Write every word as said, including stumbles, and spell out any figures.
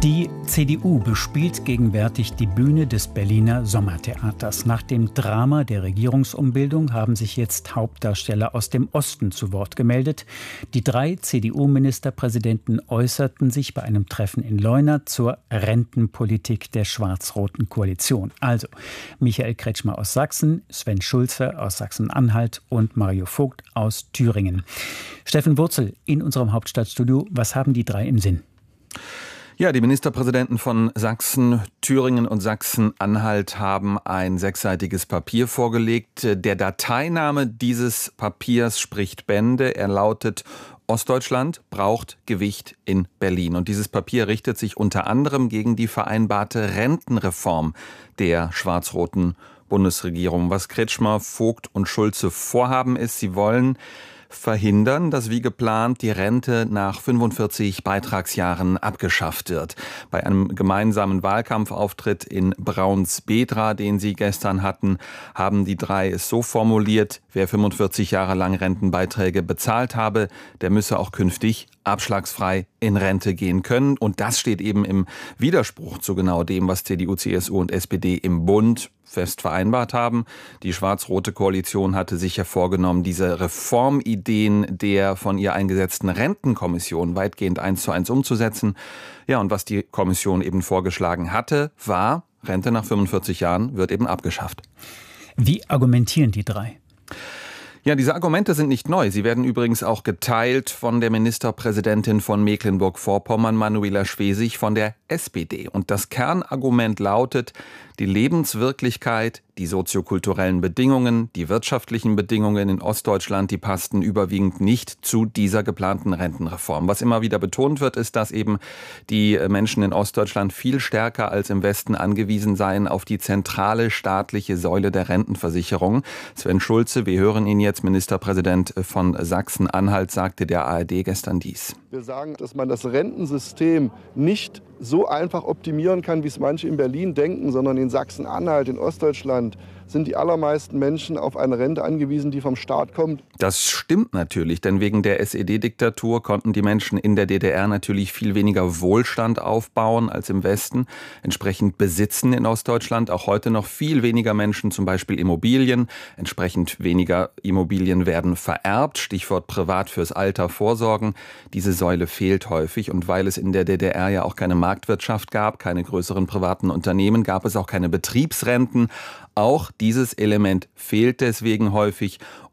Die C D U bespielt gegenwärtig die Bühne des Berliner Sommertheaters. Nach dem Drama der Regierungsumbildung haben sich jetzt Hauptdarsteller aus dem Osten zu Wort gemeldet. Die drei C D U-Ministerpräsidenten äußerten sich bei einem Treffen in Leuna zur Rentenpolitik der schwarz-roten Koalition. Also Michael Kretschmer aus Sachsen, Sven Schulze aus Sachsen-Anhalt und Mario Vogt aus Thüringen. Steffen Wurzel in unserem Hauptstadtstudio. Was haben die drei im Sinn? Ja, die Ministerpräsidenten von Sachsen, Thüringen und Sachsen-Anhalt haben ein sechsseitiges Papier vorgelegt. Der Dateiname dieses Papiers spricht Bände. Er lautet: Ostdeutschland braucht Gewicht in Berlin. Und dieses Papier richtet sich unter anderem gegen die vereinbarte Rentenreform der schwarz-roten Bundesregierung. Was Kretschmer, Vogt und Schulze vorhaben ist, sie wollen verhindern, dass wie geplant die Rente nach fünfundvierzig Beitragsjahren abgeschafft wird. Bei einem gemeinsamen Wahlkampfauftritt in Braunsbedra, den sie gestern hatten, haben die drei es so formuliert: Wer fünfundvierzig Jahre lang Rentenbeiträge bezahlt habe, der müsse auch künftig abschlagsfrei in Rente gehen können. Und das steht eben im Widerspruch zu genau dem, was C D U, C S U und S P D im Bund fest vereinbart haben. Die schwarz-rote Koalition hatte sich ja vorgenommen, diese Reformideen der von ihr eingesetzten Rentenkommission weitgehend eins zu eins umzusetzen. Ja, und was die Kommission eben vorgeschlagen hatte, war: Rente nach fünfundvierzig Jahren wird eben abgeschafft. Wie argumentieren die drei? Ja, diese Argumente sind nicht neu. Sie werden übrigens auch geteilt von der Ministerpräsidentin von Mecklenburg-Vorpommern, Manuela Schwesig, von der S P D. Und das Kernargument lautet: Die Lebenswirklichkeit, die soziokulturellen Bedingungen, die wirtschaftlichen Bedingungen in Ostdeutschland, die passten überwiegend nicht zu dieser geplanten Rentenreform. Was immer wieder betont wird, ist, dass eben die Menschen in Ostdeutschland viel stärker als im Westen angewiesen seien auf die zentrale staatliche Säule der Rentenversicherung. Sven Schulze, wir hören ihn jetzt, Ministerpräsident von Sachsen-Anhalt, sagte der A R D gestern dies. Wir sagen, dass man das Rentensystem nicht so einfach optimieren kann, wie es manche in Berlin denken, sondern in Sachsen-Anhalt, in Ostdeutschland sind die allermeisten Menschen auf eine Rente angewiesen, die vom Staat kommt. Das stimmt natürlich, denn wegen der S E D-Diktatur konnten die Menschen in der D D R natürlich viel weniger Wohlstand aufbauen als im Westen. Entsprechend besitzen in Ostdeutschland auch heute noch viel weniger Menschen zum Beispiel Immobilien. Entsprechend weniger Immobilien werden vererbt. Stichwort privat fürs Alter vorsorgen. Diese Säule fehlt häufig, und weil es in der D D R ja auch keine Marktwirtschaft gab, keine größeren privaten Unternehmen, gab es auch keine Betriebsrenten. Auch dieses Element fehlt deswegen häufig.